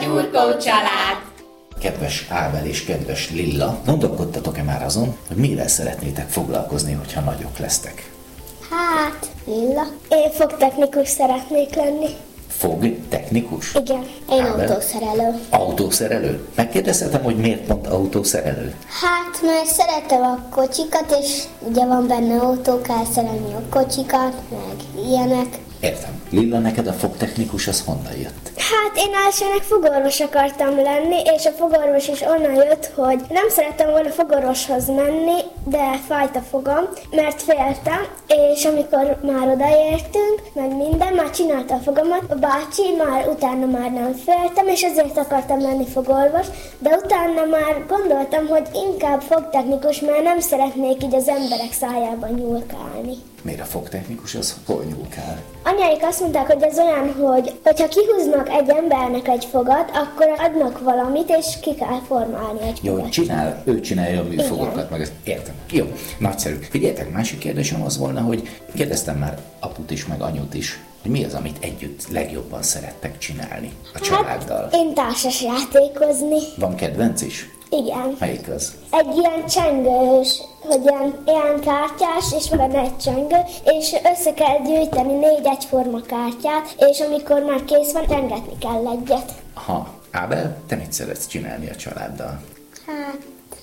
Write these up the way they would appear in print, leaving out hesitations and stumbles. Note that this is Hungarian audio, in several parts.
Gyurkó család! Kedves Ábel és kedves Lilla, gondolkodtatok-e már azon, hogy mivel szeretnétek foglalkozni, hogyha nagyok lesztek? Hát, Lilla. Én fogtechnikus szeretnék lenni. Fogtechnikus? Igen. Én Ábel? autószerelő. Autószerelő? Megkérdezhetem, hogy miért pont autószerelő? Hát, mert szeretem a kocsikat, és ugye van benne autó, kell szerelni a kocsikat, meg ilyenek. Értem. Lilla, neked a fogtechnikus az honnan jött? Hát én elsőnek fogorvos akartam lenni, és a fogorvos is onnan jött, hogy nem szerettem volna fogorvoshoz menni, de fájt a fogam, mert féltem, és amikor már odaértünk, meg minden, már csinálta a fogamat, a bácsi utána már nem féltem, és ezért akartam lenni fogorvos, de utána már gondoltam, hogy inkább fogtechnikus, mert nem szeretnék így az emberek szájában nyúlkálni. Miért a fogtechnikus az hol nyúlkál? Anyáik azt mondták, hogy ez olyan, hogyha kihúznak egy embernek egy fogat, akkor adnak valamit, és ki kell formálni egy Jó, fogat. ő csinálja a műfogokat, Igen. meg ezt értem. Jó, nagyszerű. Figyeljetek, másik kérdésem az volna, hogy kérdeztem már aput is, meg anyut is, hogy mi az, amit együtt legjobban szerettek csinálni a családdal. Hát, én társas játékozni. Van kedvenc is? Igen. Melyik az? Egy ilyen csengős, hogy ilyen kártyás, és van egy csengő, és össze kell gyűjteni 4 egyforma kártyát, és amikor már kész van, rengetni kell egyet. Aha. Ábel, te mit szeretsz csinálni a családdal? Hát,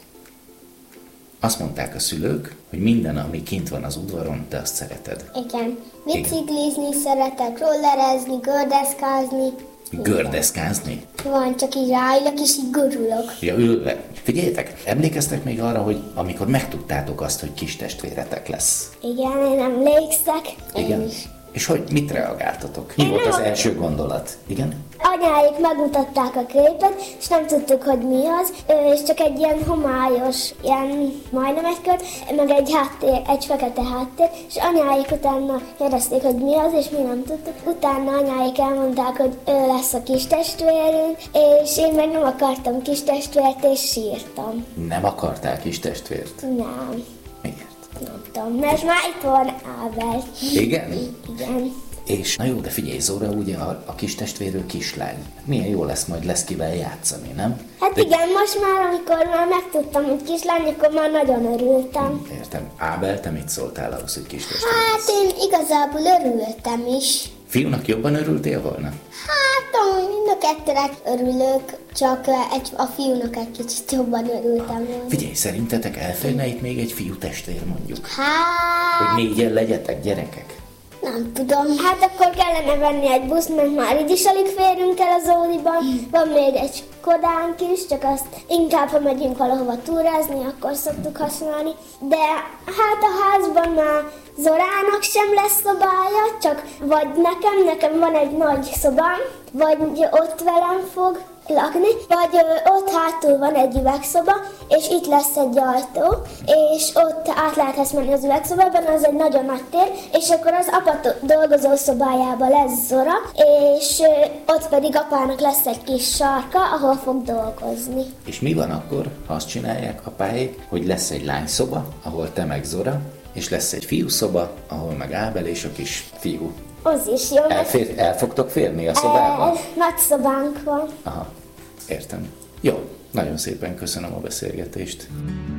Azt mondták a szülők, hogy minden, ami kint van az udvaron, te azt szereted. igen. Biciklizni szeretek, rollerezni, gördeszkázni. Gördeszkázni? Van, csak így ráülök, és így gurulok. Ja, ülve. Figyeljetek, emlékeztek még arra, hogy amikor megtudtátok azt, hogy kis testvéretek lesz? Igen, én emlékszek. Igen? Én is. És hogy mit reagáltatok? Mi Én volt nem az ak- első gondolat? Igen? Anyáik megmutatták a képet, és nem tudtuk, hogy mi az, és csak egy ilyen homályos, ilyen majdnem egy kört, meg egy háttér, egy fekete háttér, és anyáik utána kérdezték, hogy mi az, és mi nem tudtuk. Utána anyáik elmondták, hogy ő lesz a kis testvérünk, és én meg nem akartam kis testvért, és sírtam. Nem akartál kis testvért? Nem, Miért? nem tudom, mert már itt van Ábel. Igen? Igen. És na jó, de figyelj, Zóra, ugye a kis testvérő kislány. Milyen jó lesz, majd lesz kivel játszani, nem? Hát igen, most már, amikor már megtudtam, hogy kislány, akkor már nagyon örültem. Értem. Ábel, te mit szóltál ahhoz, hogy kis testvér Hát lesz? én igazából örültem is. Fiúnak jobban örültél volna? Hát amúgy mind a kettőnek örülök, csak a fiúnak egy kicsit jobban örültem volna. Figyelj, szerintetek elférne itt még egy fiú testvér mondjuk? Hát Hogy 4-en legyetek, gyerekek? nem tudom, hát akkor kellene venni egy buszt, mert már így is alig férünk el az Ódiban. Van még egy Kodánk is, csak azt inkább, ha megyünk valahova túrázni, akkor szoktuk használni. De hát a házban már Zorának sem lesz szobája, csak vagy nekem van egy nagy szobám, vagy ott velem fog lakni, vagy ott hátul van egy üvegszoba, és itt lesz egy ajtó, és ott át lehet ezt menni az üvegszobában, az egy nagyon nagy tér, és akkor az apa dolgozó szobájában lesz Zora, és ott pedig apának lesz egy kis sarka, ahol fog dolgozni. És mi van akkor, ha azt csinálják apáik, hogy lesz egy lányszoba, ahol te meg Zora, és lesz egy fiúszoba, ahol meg Ábel és a kis fiú. Az is jó. El fogtok férni a szobában? Nagy szobánk van. Aha, értem. Jó, nagyon szépen köszönöm a beszélgetést.